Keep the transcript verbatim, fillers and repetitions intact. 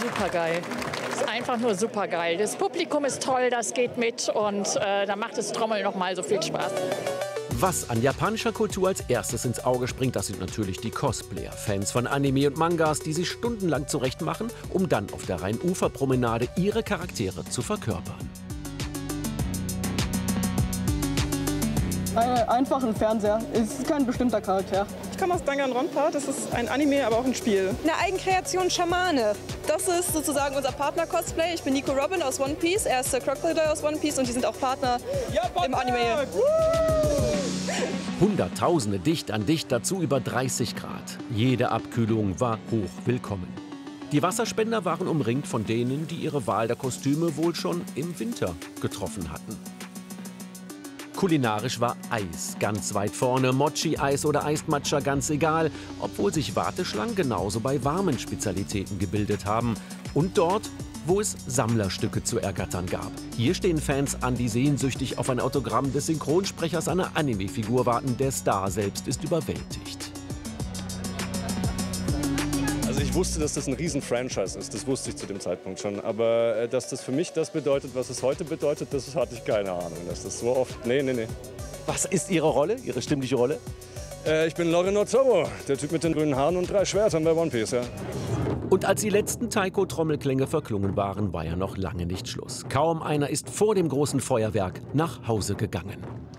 super geil. Ist einfach nur super geil. Das Publikum ist toll, das geht mit und äh, da macht das Trommeln noch mal so viel Spaß. Was an japanischer Kultur als erstes ins Auge springt, das sind natürlich die Cosplayer. Fans von Anime und Mangas, die sich stundenlang zurechtmachen, um dann auf der Rheinuferpromenade ihre Charaktere zu verkörpern. Ein einfachen Fernseher. Es ist kein bestimmter Charakter. Ich komme aus Danganronpa, das ist ein Anime, aber auch ein Spiel. Eine Eigenkreation Schamane. Das ist sozusagen unser Partner-Cosplay. Ich bin Nico Robin aus One Piece, er ist der Crocodile aus One Piece und die sind auch Partner ja, im Anime. Hunderttausende dicht an dicht, dazu über dreißig Grad. Jede Abkühlung war hoch willkommen. Die Wasserspender waren umringt von denen, die ihre Wahl der Kostüme wohl schon im Winter getroffen hatten. Kulinarisch war Eis ganz weit vorne, Mochi-Eis oder Eismatcha ganz egal, obwohl sich Warteschlangen genauso bei warmen Spezialitäten gebildet haben. Und dort, wo es Sammlerstücke zu ergattern gab. Hier stehen Fans an, die sehnsüchtig auf ein Autogramm des Synchronsprechers einer Anime-Figur warten. Der Star selbst ist überwältigt. Also ich wusste, dass das ein Riesen-Franchise ist, das wusste ich zu dem Zeitpunkt schon. Aber äh, dass das für mich das bedeutet, was es heute bedeutet, das hatte ich keine Ahnung. Dass das so oft... Nee, nee, nee. Was ist Ihre Rolle, Ihre stimmliche Rolle? Äh, ich bin Lorino Zorro, der Typ mit den grünen Haaren und drei Schwertern bei One Piece, ja. Und als die letzten Taiko-Trommelklänge verklungen waren, war ja noch lange nicht Schluss. Kaum einer ist vor dem großen Feuerwerk nach Hause gegangen.